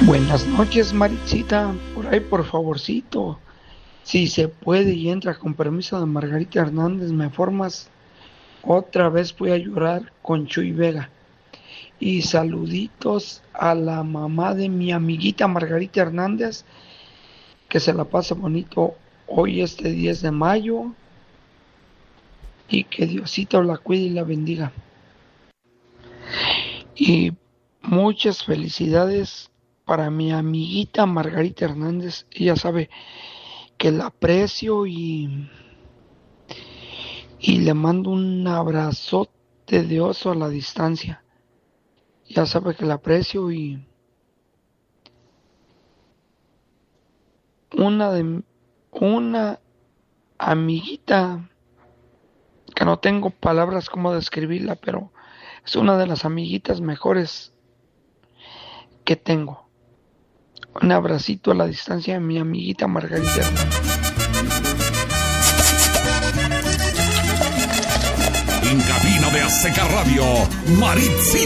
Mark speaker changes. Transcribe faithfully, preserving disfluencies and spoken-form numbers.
Speaker 1: Buenas noches, Maritzita. Por ahí, por favorcito. Si se puede y entra con permiso de Margarita Hernández, me formas. Otra vez voy a llorar con Chuy Vega. Y saluditos a la mamá de mi amiguita Margarita Hernández. Que se la pase bonito hoy este diez de mayo. Y que Diosito la cuide y la bendiga. Y muchas felicidades para mi amiguita Margarita Hernández. Ella sabe que la aprecio y, y le mando un abrazote de oso a la distancia. Ya sabe que la aprecio y una de una amiguita que no tengo palabras como describirla, pero es una de las amiguitas mejores que tengo. Un abracito a la distancia de mi amiguita Margarita Hernández.
Speaker 2: En cabina de Azteca Radio, Maritzi.